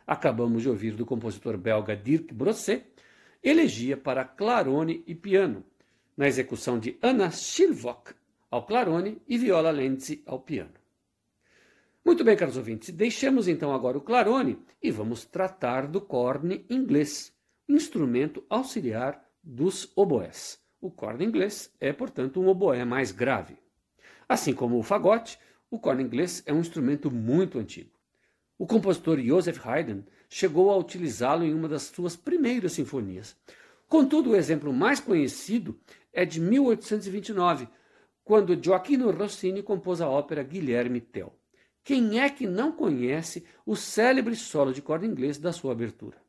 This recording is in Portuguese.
acabamos de ouvir do compositor belga Dirk Brosset, elegia para clarone e piano, na execução de Anna Schilvock ao clarone e Viola Lenzi ao piano. Muito bem, caros ouvintes, deixemos então agora o clarone e vamos tratar do corne inglês, instrumento auxiliar dos oboés. O corne inglês é, portanto, um oboé mais grave. Assim como o fagote, o corne inglês é um instrumento muito antigo. O compositor Joseph Haydn chegou a utilizá-lo em uma das suas primeiras sinfonias. Contudo, o exemplo mais conhecido é de 1829, quando Gioachino Rossini compôs a ópera Guilherme Tell. Quem é que não conhece o célebre solo de corda inglês da sua abertura?